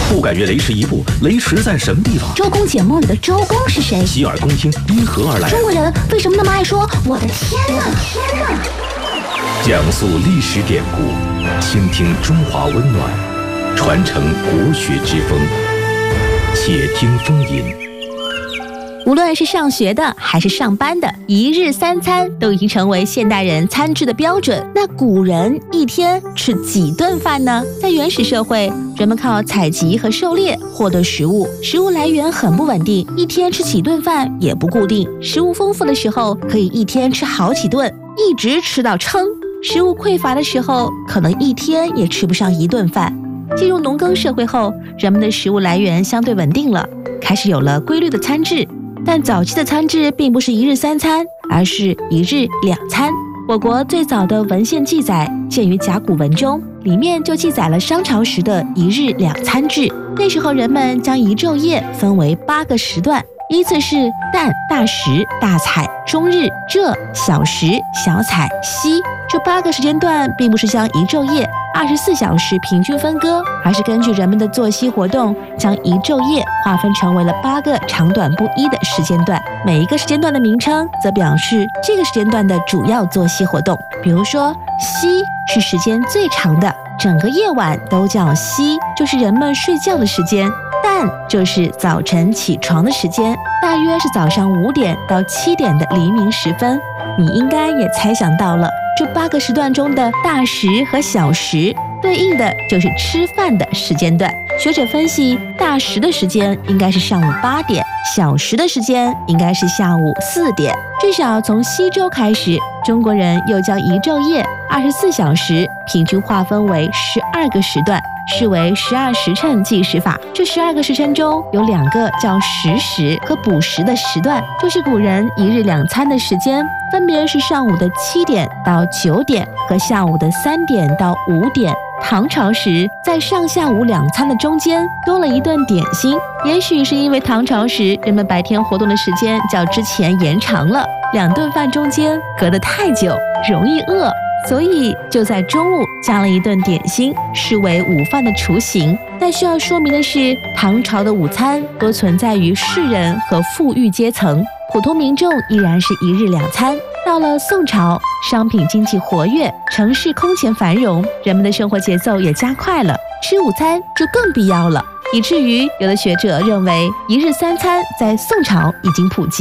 不敢越雷池一步，雷池在什么地方？ 周公解梦里的周公是谁？ 洗耳恭听，因何而来？ 中国人为什么那么爱说我的天哪？ 讲述历史典故，倾听中华温暖，传承国学之风。且听风吟。 无论是上学的还是上班的，一日三餐都已经成为现代人餐制的标准。那古人一天吃几顿饭呢？在原始社会，人们靠采集和狩猎获得食物，食物来源很不稳定，一天吃几顿饭也不固定。食物丰富的时候，可以一天吃好几顿，一直吃到撑；食物匮乏的时候，可能一天也吃不上一顿饭。进入农耕社会后，人们的食物来源相对稳定了，开始有了规律的餐制。但早期的餐制并不是一日三餐，而是一日两餐。我国最早的文献记载见于甲骨文中，里面就记载了商朝时的一日两餐制。那时候人们将一昼夜分为8个时段，依次是旦、大食、大采、中日、浙、小食、小采、夕。这8个时间段并不是将一昼夜24小时平均分割，而是根据人们的作息活动，将一昼夜划分成为了8个长短不一的时间段。每一个时间段的名称则表示这个时间段的主要作息活动。比如说，夕是时间最长的，整个夜晚都叫夕，就是人们睡觉的时间。旦就是早晨起床的时间，大约是早上5点到7点的黎明时分。你应该也猜想到了，这8个时段中的大食和小食对应的就是吃饭的时间段。学者分析，大食的时间应该是上午8点，小食的时间应该是下午4点。至少从西周开始，中国人又将一昼夜24小时平均划分为12个时段，视为12时辰计时法。这12个时辰中有2个叫食时和补时的时段，就是古人一日两餐的时间，分别是上午的7点到9点和下午的3点到5点。唐朝时，在上下午两餐的中间多了一顿点心，也许是因为唐朝时人们白天活动的时间较之前延长了，2顿饭中间隔得太久，容易饿，所以就在中午加了一顿点心，视为午饭的雏形。但需要说明的是，唐朝的午餐多存在于士人和富裕阶层，普通民众依然是一日两餐。到了宋朝，商品经济活跃，城市空前繁荣，人们的生活节奏也加快了，吃午餐就更必要了，以至于有的学者认为一日三餐在宋朝已经普及。